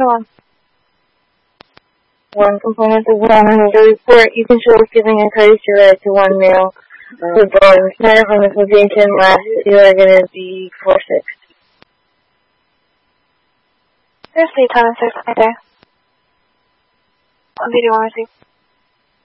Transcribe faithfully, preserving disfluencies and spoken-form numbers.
on. One component of one hundred report, you can show giving a courtesy letter to one male football Schneider from the Foundation. Last, you are going to be four six. There's lead time and six right there. What video want to see?